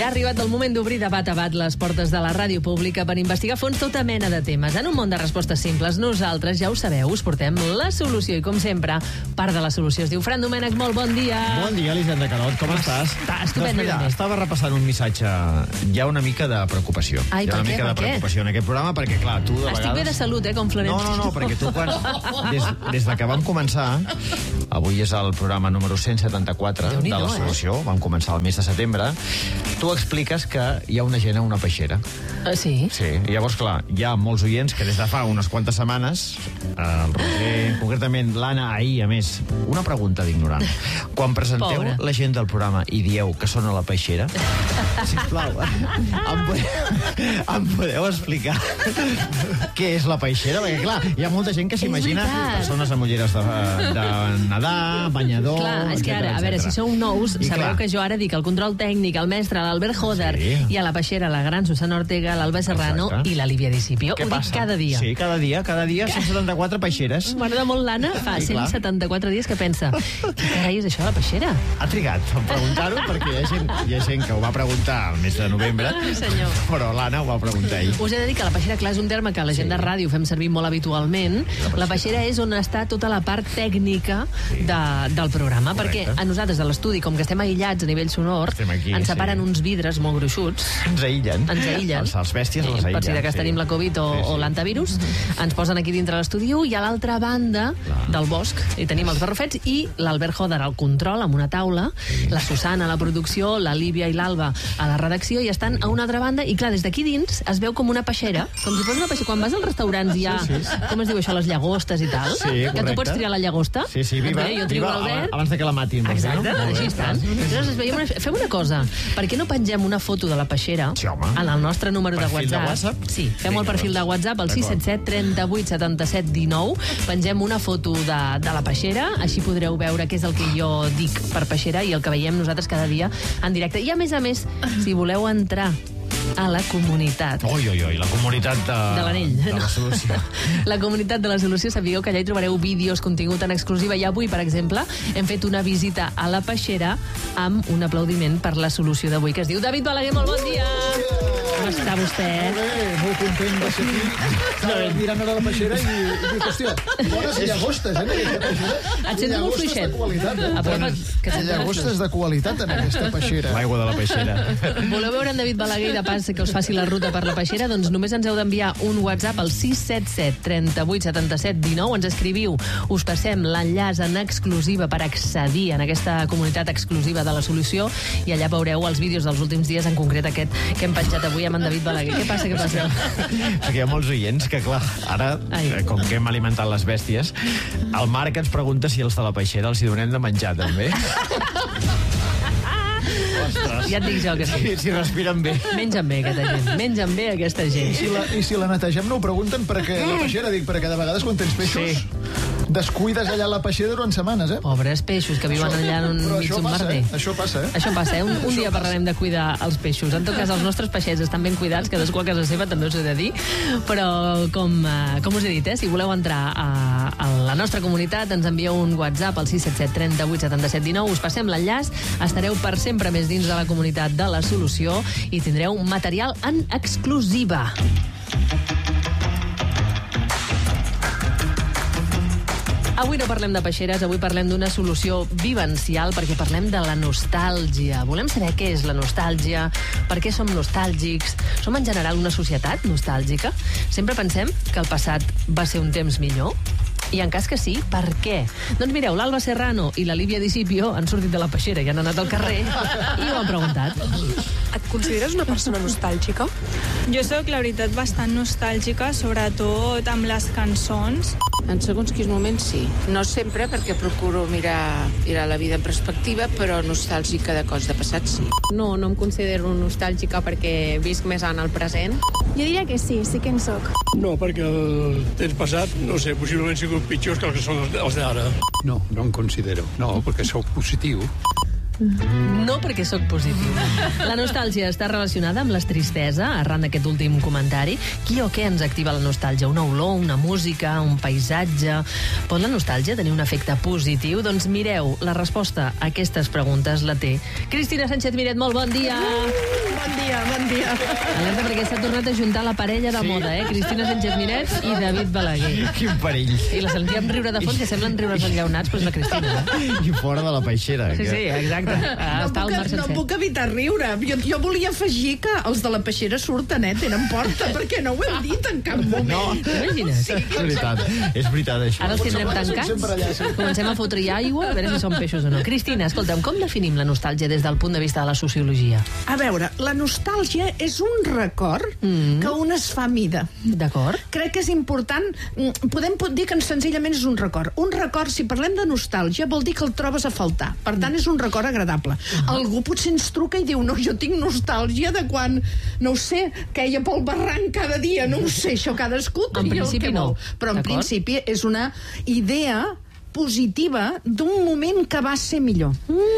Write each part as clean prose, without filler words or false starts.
Ja ha arribat el moment d'obrir de bat a bat les portes de la ràdio pública per investigar a fons tota mena de temes. En un món de respostes simples, nosaltres, ja ho sabeu, us portem la solució. I com sempre, part de la solució es diu Fran Domènech. Molt bon dia. Bon dia, Elisenda Carot, com estàs? Estupendament. Doncs mira, estava repassant un missatge. Hi ha una mica de preocupació. Ai, hi ha una mica de preocupació en aquest programa, perquè, clar, tu de vegades... Estic bé de salut, com Florentino. No, perquè tu quan... Des de que vam començar, avui és el programa número 174 de la solució, vam començar el mes de setembre, tu expliques que hi ha una gent a una peixera. Sí? Sí, i llavors, clar, hi ha molts oients que des de fa unes quantes setmanes, el Roger, concretament l'Anna, ahir, a més, una pregunta d'ignorant. Quan presenteu la gent del programa i dieu que són a la peixera, sisplau, em podeu explicar què és la peixera? Perquè, clar, hi ha molta gent que s'imagina persones amb ulleres de nedar, banyador... Clar, és que ara, a veure, si sou nous, sabeu que jo ara dic el control tècnic, el mestre, l'Albert Joder, i a la peixera la gran Susana Ortega, l'Alba Serrano i la Lívia Discipio. Ho dic cada dia. Sí, cada dia, 174 peixeres. M'agrada molt l'Anna, fa 174 dies que pensa, què carai és això, la peixera? Ha trigat a preguntar-ho, perquè hi ha gent que ho va preguntar al mes de novembre, però l'Anna ho va preguntar ahir. Us he de dir que la peixera, clar, és un terme que la gent de ràdio fem servir molt habitualment. La peixera és on està tota la part tècnica del programa, perquè a nosaltres de l'estudi, com que estem aïllats a nivell sonor, ens separen uns vidres molt gruixuts. Ens aïllen. Els bèsties els aïllen. Per si de cas tenim la Covid o l'antivirus, ens posen aquí dintre l'estudi i a l'altra banda del bosc hi tenim els barrufets i l'Albert Joder al control amb una taula, la Susana a la producció, la Lívia i l'Alba a la redacció, i estan a una altra banda, i clar, des d'aquí dins es veu com una peixera, com si fos una peixera. Quan vas als restaurants hi ha, com es diu això, les llagostes i tal, que tu pots triar la llagosta. Sí, viva, jo trio l'Albert. Abans que la matin. Exacte, així estan. Llavors, fem una cosa, per què no pengem una foto de la peixera en el nostre número de WhatsApp? Sí, fem el perfil de WhatsApp, el 677 38 77 19, pengem una foto de la peixera, així podreu veure què és el que jo dic per peixera i el que veiem nosaltres cada dia en directe. I a més, si voleu entrar a la comunitat. La comunitat de l'Anell. De la solució. La comunitat de la solució, sapigueu que allà hi trobareu vídeos, contingut en exclusiva. I avui, per exemple, hem fet una visita a la peixera amb un aplaudiment per la solució d'avui, que es diu David Balaguer. Molt bon dia! Com està vostè? Molt content de ser aquí. Mirant a la peixera i dic, hòstia, bones llagostes, aquesta peixera. Et sents molt fluixet. Llagostes de qualitat en aquesta peixera. L'aigua de la peixera. Voleu veure en David Balaguer i de pas que us faci la ruta per la peixera? Doncs només ens heu d'enviar un WhatsApp al 677 38 77 19. Ens escriviu, us passem l'enllaç en exclusiva per accedir en aquesta comunitat exclusiva de la solució, i allà veureu els vídeos dels últims dies, en concret aquest que hem penjat avui amb en David Balaguer. Què passa? Perquè hi ha molts oients que, clar, ara, com que hem alimentat les bèsties, el Marc ens pregunta si els de la peixera els hi donem de menjar, també. Ostres. Ja et dic jo que sí. Si respiren bé. Mengen bé aquesta gent. I si la netegem no ho pregunten perquè la peixera, perquè de vegades quan tens peixos descuides allà la peixera durant setmanes, Pobres peixos que viuen allà en un mig merder. Això passa, Això passa, Un dia parlarem de cuidar els peixos. En tot cas, els nostres peixets estan ben cuidats, cadascú a casa seva, també us he de dir. Però, com us he dit, si voleu entrar a la nostra comunitat, ens envieu un WhatsApp al 677 38 77 19, us passem l'enllaç, estareu per sempre més dins de la comunitat de la solució i tindreu material en exclusiva. Avui no parlem de peixeres, avui parlem d'una solució vivencial, perquè parlem de la nostàlgia. Volem saber què és la nostàlgia, per què som nostàlgics. Som en general una societat nostàlgica? Sempre pensem que el passat va ser un temps millor? I en cas que sí, per què? Doncs mireu, l'Alba Serrano i la Lívia Discipio han sortit de la peixera i han anat al carrer i ho han preguntat. Et consideres una persona nostàlgica? Jo sóc, la veritat, bastant nostàlgica, sobretot amb les cançons. En segons quins moments sí. No sempre, perquè procuro mirar la vida en perspectiva, però nostàlgica de coses de passat sí. No em considero nostàlgica perquè visc més en el present. Jo diria que sí que en soc. No, perquè el temps passat, no sé, possiblement han sigut pitjors que els que són els d'ara. No em considero. No, perquè sóc positiu. No, perquè sóc positiu. La nostàlgia està relacionada amb l'estristesa, arran d'aquest últim comentari. Qui o què ens activa la nostàlgia? Una olor, una música, un paisatge? Pot la nostàlgia tenir un efecte positiu? Doncs mireu, la resposta a aquestes preguntes la té Cristina Sánchez Miret. Molt bon dia! Bon dia, bon dia. Alerta, perquè s'ha tornat a juntar la parella de moda, Cristina Sánchez Miret i David Balaguer. Quin perill. I la sentíem riure de fons, que semblen riures enllaunats, però és la Cristina. I fora de la peixera. Sí, exacte. No puc evitar riure. Jo volia afegir que els de la peixera surten, tenen porta, perquè no ho heu dit en cap moment. No, imagines? És veritat, això. Ara els tindrem tancats. Comencem a fotre aigua, a veure si són peixos o no. Cristina, escolta'm, com definim la nostàlgia des del punt de vista de la sociologia? A veure, la nostàlgia és un record que un es fa mida. D'acord. Crec que és important. Podem dir que senzillament és un record. Un record, si parlem de nostàlgia, vol dir que el trobes a faltar. Per tant, és un record agradable. Algú potser ens truca i diu, no, jo tinc nostàlgia de quan, no ho sé, queia pel barranc cada dia, no ho sé, això cadascú tria el que vol. Però en principi és una idea positiva d'un moment que va ser millor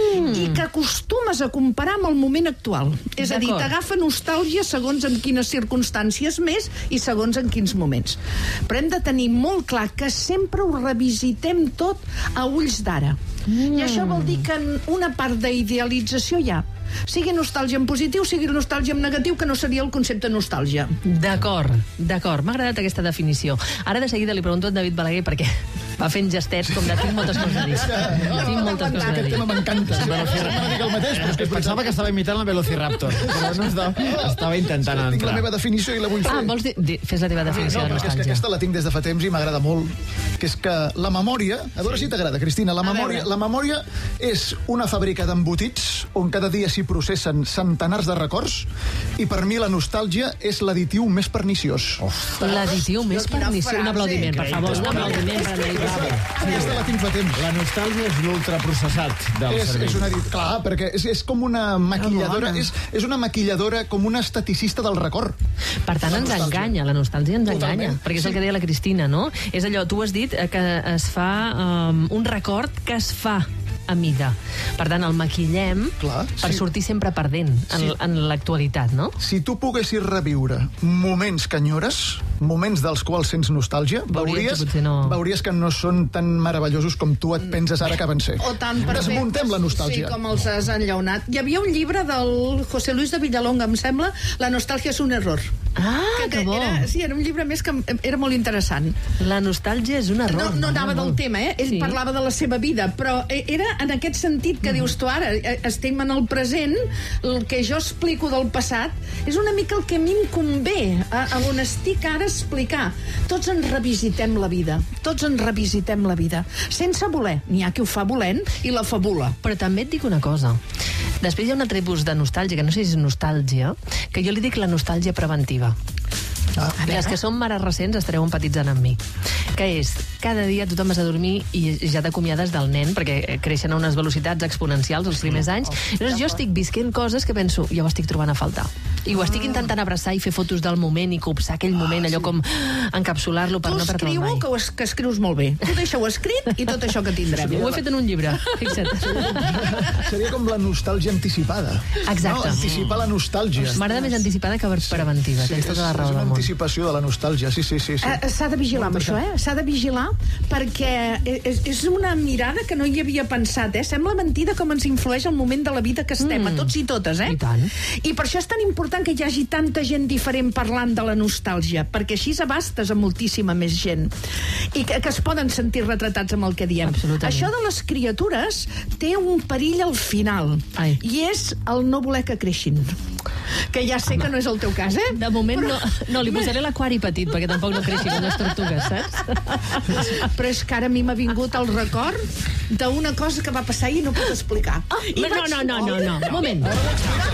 i que acostumes a comparar amb el moment actual. És a dir, t'agafa nostàlgia segons en quines circumstàncies més i segons en quins moments. Però hem de tenir molt clar que sempre ho revisitem tot a ulls d'ara. I això vol dir que una part d'idealització hi ha. Sigui nostàlgia en positiu, sigui nostàlgia en negatiu, que no seria el concepte nostàlgia. D'acord. M'ha agradat aquesta definició. Ara de seguida li pregunto a David Balaguer perquè va fent gestets com de tinc moltes coses a dir. Tinc moltes coses a dir. Aquest tema m'encanta. Pensava que estava imitant el Velociraptor, però no estava intentant entrar. Tinc la meva definició i la vull fer. Vols dir? Fes la teva definició de nostàlgia. No, és que aquesta la tinc des de fa temps i m'agrada molt, que és que la memòria, a veure si t'agrada, Cristina, la memòria és una fàbrica d'embotits on cada dia s'hi processen centenars de records i per mi la nostàlgia és l'additiu més perniciós. L'additiu més perniciós. Un aplaudiment, per favor. Un aplaudiment per David. Aquesta la tinc fa temps. La nostàlgia és l'ultraprocessat del cervell. Clar, perquè és com una maquilladora, és una maquilladora com una esteticista del record. Per tant, ens enganya, la nostàlgia ens enganya, perquè és el que deia la Cristina, no? És allò, tu has dit que es fa un record que es fa a mida. Per tant, el maquillem per sortir sempre perdent en l'actualitat, no? Si tu poguessis reviure moments que enyores, moments dels quals sents nostàlgia, veuries que no són tan meravellosos com tu et penses ara que van ser. O tan perfectes. Desmuntem la nostàlgia. Sí, com els has enllaunat. Hi havia un llibre del José Luis de Villalonga, em sembla, La nostàlgia és un error. Que bo! Sí, era un llibre més que era molt interessant. La nostàlgia és un error. No anava del tema, ell parlava de la seva vida, però era en aquest sentit que dius tu ara, estem en el present, el que jo explico del passat és una mica el que a mi em convé a on estic ara explicar. Tots ens revisitem la vida, sense voler. N'hi ha qui ho fa volent i la fabula. Però també et dic una cosa. Després hi ha un altre tipus de nostàlgia, que no sé si és nostàlgia, que jo li dic la nostàlgia preventiva. Les que són mares recents estareu empatitzant amb mi, que és, cada dia tothom vas a dormir i ja t'acomiades del nen, perquè creixen a unes velocitats exponencials els primers anys. Llavors jo estic visquent coses que penso, ja ho estic trobant a faltar. I ho estic intentant abraçar i fer fotos del moment i copsar aquell moment, allò com encapsular-lo per no perdre-lo mai. Tu escriu que escrius molt bé. Tu deixa-ho escrit i tot això que tindrem. Ho he fet en un llibre, fixa't. Seria com la nostàlgia anticipada. Exacte. Anticipar la nostàlgia. M'agrada més anticipada que preventiva. Tens tota la raó del món. Anticipació de la nostàlgia, sí. S'ha de vigilar amb això, S'ha de vigilar perquè és una mirada que no hi havia pensat, Sembla mentida com ens influeix el moment de la vida que estem, a tots i totes, I tant. I per això és tan important que hi hagi tanta gent diferent parlant de la nostàlgia, perquè així abastes a moltíssima més gent i que es poden sentir retratats amb el que diem. Això de les criatures té un perill al final, i és el no voler que creixin. Que ja sé que no és el teu cas, De moment no, li posaré l'aquari petit, perquè tampoc no creixi com les tortugues, saps? Però és que ara a mi m'ha vingut el record d'una cosa que va passar i no puc explicar. No. Moment.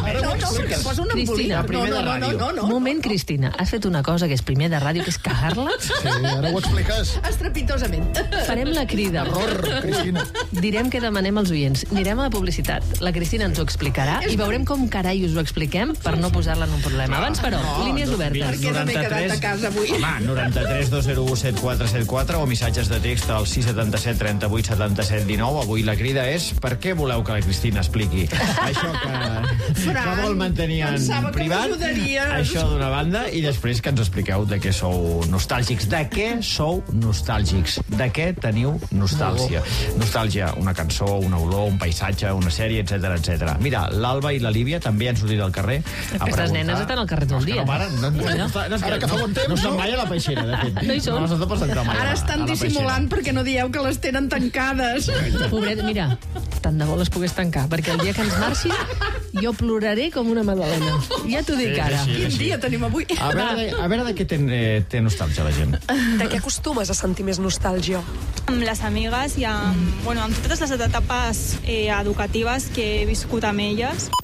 perquè posa un embolic. Cristina, primer de ràdio. Un moment, Cristina, has fet una cosa que és primer de ràdio, que és cagar-la? Sí, ara ho expliques. Estrepitosament. Farem la crida. Error, Cristina. Direm que demanem als oients. Anirem a la publicitat. La Cristina ens ho explicarà i veurem com carai us ho expliquem per no posar-la en un problema. Abans, però, línies obertes. Perquè no m'he quedat a casa avui. Home, 93 201 7474 o missatges de text al 677 38 77 19. Avui la crida és per què voleu que la Cristina expliqui això que vol mantenir en privat. Això d'una banda, i després que ens expliqueu de què sou nostàlgics. De què sou nostàlgics? De què teniu nostàlgia? Nostàlgia, una cançó, una olor, un paisatge, una sèrie, etc etc. Mira, l'Alba i la Lívia també han sortit al carrer a Aquestes nenes estan al carrer tot el dia. Ara que fa bon temps, no estan mai a la peixera, de fet. No hi són. No s'està presentant mai Ara estan a la dissimulant perquè no dieu que les tenen tancades. Pobret, mira, tant de bo les pogués tancar, perquè el dia que ens marxin jo ploraré com una magdalena. Ja t'ho dic ara. Quin dia tenim avui? A veure de què té nostàlgia la gent. De què acostumes a sentir més nostàlgia? Amb les amigues i amb totes les etapes educatives que he viscut amb elles.